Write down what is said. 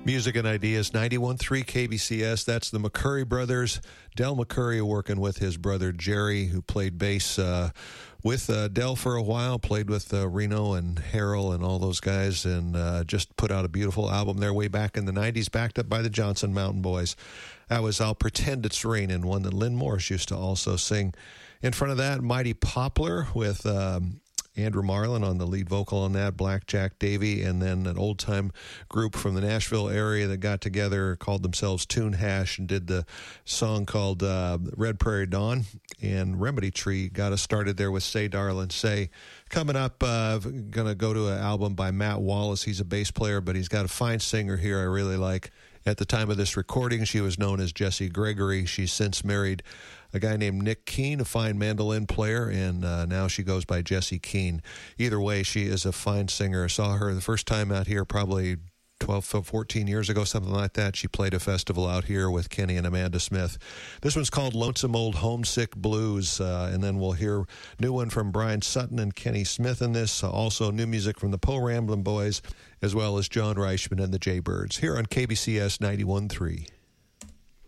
Music and Ideas, 91.3 KBCS. That's the McCurry brothers. Del McCurry working with his brother Jerry, who played bass with Del for a while, played with Reno and Harrell and all those guys, and just put out a beautiful album there way back in the 90s, backed up by the Johnson Mountain Boys. That was I'll Pretend It's Raining, one that Lynn Morris used to also sing. In front of that, Mighty Poplar with Andrew Marlin on the lead vocal on that, Blackjack Davy, and then an old-time group from the Nashville area that got together, called themselves Tune Hash, and did the song called Red Prairie Dawn. And Remedy Tree got us started there with Say Darlin' Say. Coming up, going to go to an album by Matt Wallace. He's a bass player, but he's got a fine singer here I really like. At the time of this recording, she was known as Jessie Gregory. She's since married a guy named Nick Keene, a fine mandolin player, and now she goes by Jessie Keene. Either way, she is a fine singer. I saw her the first time out here probably 12, 14 years ago, something like that. She played a festival out here with Kenny and Amanda Smith. This one's called Lonesome Old Homesick Blues, and then we'll hear new one from Brian Sutton and Kenny Smith in this. Also new music from the Poe Ramblin' Boys, as well as John Reichman and the Jaybirds, here on KBCS 91.3.